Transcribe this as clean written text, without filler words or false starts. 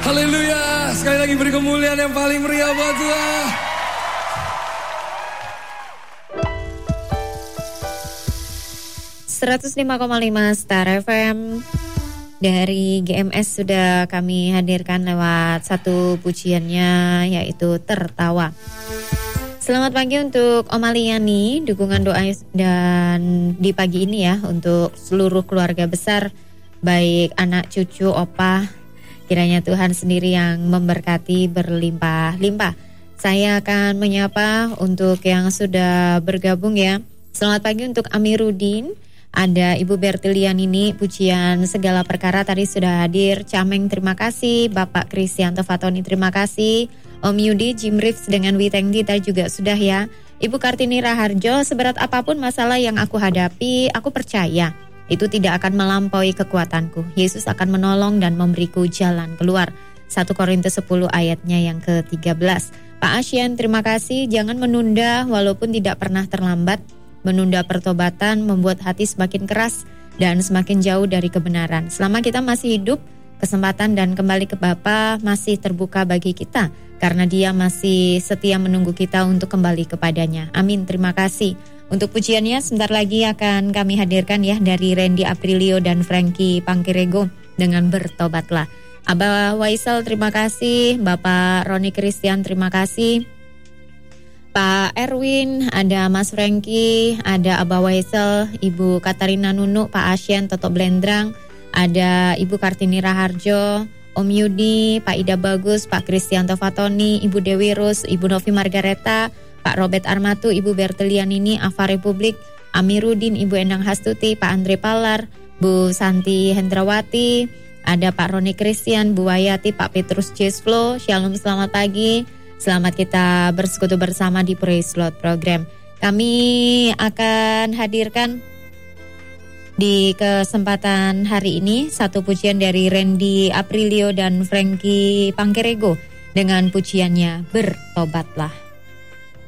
Haleluya. Sekali lagi beri kemuliaan yang paling meriah buat Tuhan. ...105,5 Star FM dari GMS sudah kami hadirkan lewat satu pujiannya, yaitu Tertawa. Selamat pagi untuk Om Aliani, dukungan doa dan di pagi ini ya untuk seluruh keluarga besar, baik anak, cucu, opa. Kiranya Tuhan sendiri yang memberkati berlimpah-limpah. Saya akan menyapa untuk yang sudah bergabung ya. Selamat pagi untuk Amiruddin. Ada Ibu Bertilian ini, pujian segala perkara tadi sudah hadir. Cameng terima kasih, Bapak Kristianto Fatoni terima kasih, Om Yudi, Jim Reeves dengan Witeng Dita juga sudah ya. Ibu Kartini Raharjo, seberat apapun masalah yang aku hadapi, aku percaya itu tidak akan melampaui kekuatanku. Yesus akan menolong dan memberiku jalan keluar. 1 Korintus 10 ayatnya yang ke-13. Pak Asyen terima kasih, jangan menunda walaupun tidak pernah terlambat. Menunda pertobatan membuat hati semakin keras dan semakin jauh dari kebenaran. Selama kita masih hidup, kesempatan dan kembali ke Bapa masih terbuka bagi kita, karena Dia masih setia menunggu kita untuk kembali kepadanya. Amin, terima kasih. Untuk pujiannya sebentar lagi akan kami hadirkan ya dari Randy Aprilio dan Frankie Pangkirego dengan Bertobatlah. Abah Waisal terima kasih, Bapak Roni Christian terima kasih, Pak Erwin, ada Mas Frankie, ada Abah Waisel, Ibu Katarina Nunu, Pak Asyen, Toto Blendrang, ada Ibu Kartini Raharjo, Om Yudi, Pak Ida Bagus, Pak Kristianto Fatoni, Ibu Dewi Rus, Ibu Novi Margareta, Pak Robert Armatu, Ibu Bertelianini, Afa Republik, Amiruddin, Ibu Endang Hastuti, Pak Andre Palar, Bu Santi Hendrawati, ada Pak Roni Christian, Bu Wayati, Pak Petrus Jesflo. Shalom, selamat pagi. Selamat kita bersekutu bersama di Praise Lord program. Kami akan hadirkan di kesempatan hari ini satu pujian dari Randy Aprilio dan Frankie Pangkirego dengan pujiannya Bertobatlah.